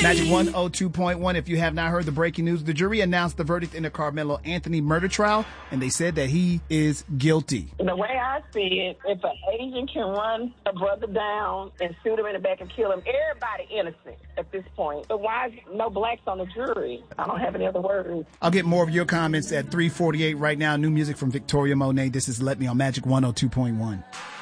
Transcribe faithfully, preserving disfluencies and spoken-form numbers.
Magic one oh two point one. If you have not heard the breaking news, the jury announced the verdict in the Carmelo Anthony murder trial, and they said that he is guilty. The way I see it, if an agent can run a brother down and shoot him in the back and kill him, everybody innocent at this point. But why is no blacks on the jury? I don't have any other words. I'll get more of your comments at three forty-eight right now. New music from Victoria Monet. This is Let Me on Magic one oh two point one.